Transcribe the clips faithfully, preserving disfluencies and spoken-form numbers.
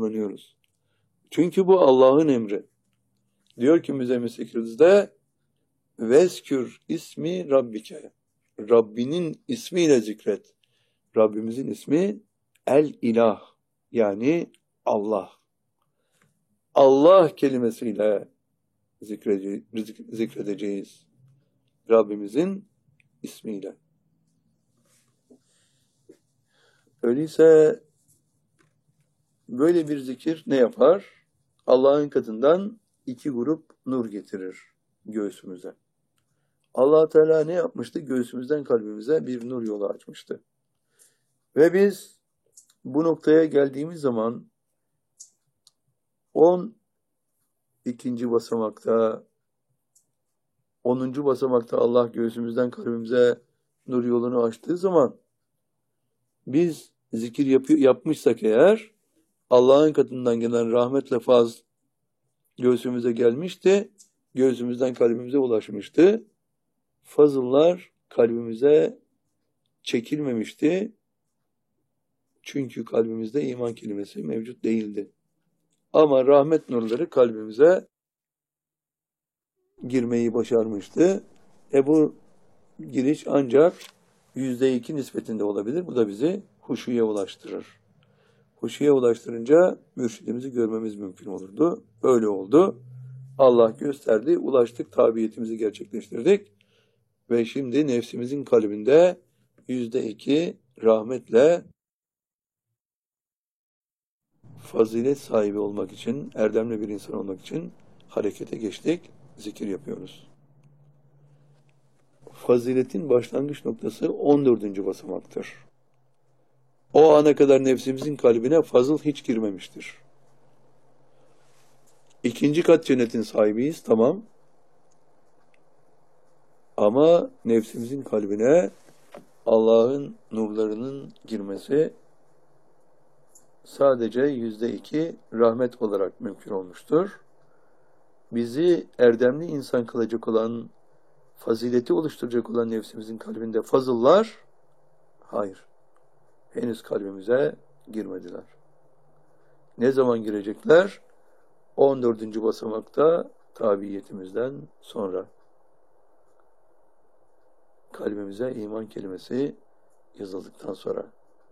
kullanıyoruz. Çünkü bu Allah'ın emri. Diyor ki Müzzemmil sekizde Veskür ismi Rabbike. Rabbinin ismiyle zikret. Rabbimizin ismi El İlah. Yani Allah. Allah kelimesiyle zikredeceğiz. Rabbimizin ismiyle. Öyleyse böyle bir zikir ne yapar? Allah'ın katından iki grup nur getirir göğsümüze. Allah Teala ne yapmıştı? Göğsümüzden kalbimize bir nur yolu açmıştı. Ve biz bu noktaya geldiğimiz zaman on ikinci basamakta, onuncu basamakta Allah göğsümüzden kalbimize nur yolunu açtığı zaman biz zikir yapıyor, yapmışsak eğer Allah'ın katından gelen rahmetle fazl göğsümüze gelmişti, göğsümüzden kalbimize ulaşmıştı. Fazıllar kalbimize çekilmemişti. Çünkü kalbimizde iman kelimesi mevcut değildi. Ama rahmet nurları kalbimize girmeyi başarmıştı. E bu giriş ancak yüzde iki nispetinde olabilir. Bu da bizi huşuya ulaştırır. Huşuya ulaştırınca mürşidimizi görmemiz mümkün olurdu. Öyle oldu. Allah gösterdi. Ulaştık. Tabiyetimizi gerçekleştirdik. Ve şimdi nefsimizin kalbinde yüzde iki rahmetle fazilet sahibi olmak için, erdemli bir insan olmak için harekete geçtik. Zikir yapıyoruz. Faziletin başlangıç noktası on dördüncü basamaktır. O ana kadar nefsimizin kalbine fazıl hiç girmemiştir. İkinci kat cennetin sahibiyiz, tamam. Ama nefsimizin kalbine Allah'ın nurlarının girmesi sadece yüzde iki rahmet olarak mümkün olmuştur. Bizi erdemli insan kılacak olan, fazileti oluşturacak olan nefsimizin kalbinde fazıllar, hayır, henüz kalbimize girmediler. Ne zaman girecekler? on dördüncü basamakta tabiiyetimizden sonra. Kalbimize iman kelimesi yazıldıktan sonra.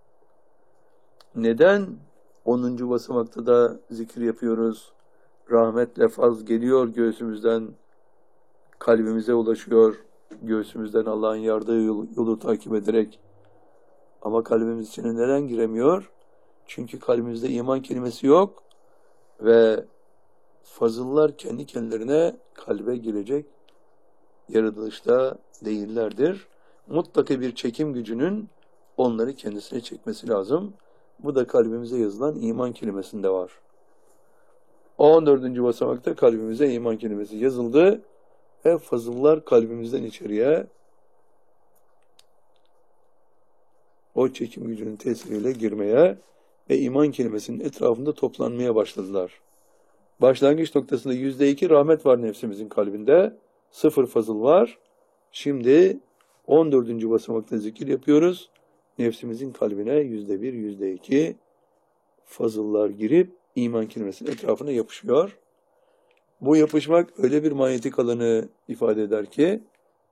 Neden onuncu basamakta da zikir yapıyoruz? Rahmetle faz geliyor göğsümüzden, kalbimize ulaşıyor. Göğsümüzden Allah'ın yardığı yolu, yolu takip ederek. Ama kalbimiz içine neden giremiyor? Çünkü kalbimizde iman kelimesi yok ve fazıllar kendi kendilerine kalbe girecek yaratılışta değillerdir. Mutlaka bir çekim gücünün onları kendisine çekmesi lazım. Bu da kalbimize yazılan iman kelimesinde var. on dördüncü basamakta kalbimize iman kelimesi yazıldı ve fazıllar kalbimizden içeriye o çekim gücünün tesiriyle girmeye ve iman kelimesinin etrafında toplanmaya başladılar. Başlangıç noktasında yüzde iki rahmet var nefsimizin kalbinde. Sıfır fazıl var. Şimdi on dördüncü basamakta zikir yapıyoruz. Nefsimizin kalbine yüzde bir, yüzde iki fazıllar girip iman kelimesinin etrafına yapışıyor. Bu yapışmak öyle bir manyetik alanı ifade eder ki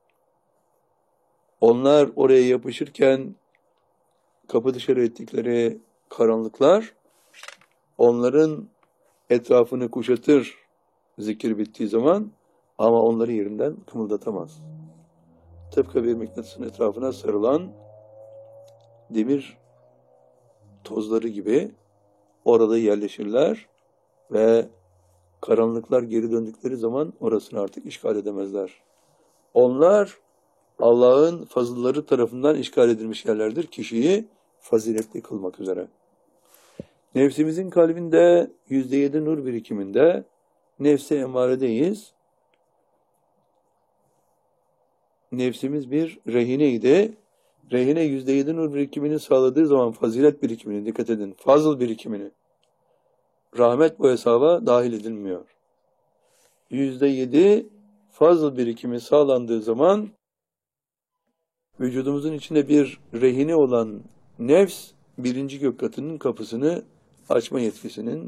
onlar oraya yapışırken kapı dışarı ettikleri karanlıklar onların etrafını kuşatır zikir bittiği zaman ama onları yerinden kımıldatamaz. Tıpkı bir mıknatısın etrafına sarılan demir tozları gibi orada yerleşirler ve karanlıklar geri döndükleri zaman orasını artık işgal edemezler. Onlar Allah'ın fazılları tarafından işgal edilmiş yerlerdir. Kişiyi faziletli kılmak üzere. Nefsimizin kalbinde yüzde yedi nur birikiminde nefse emaredeyiz. Nefsimiz bir rehineydi. Rehine yüzde yedi nur birikimini sağladığı zaman fazilet birikimini, dikkat edin, fazıl birikimini, rahmet bu hesaba dahil edilmiyor. yüzde yedi fazıl birikimi sağlandığı zaman vücudumuzun içinde bir rehine olan nefs birinci gök katının kapısını açma yetkisinin